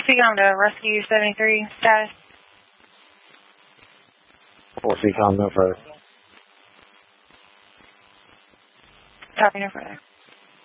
Speaking on the Rescue 73 status. 4C, no further. Copy, no further.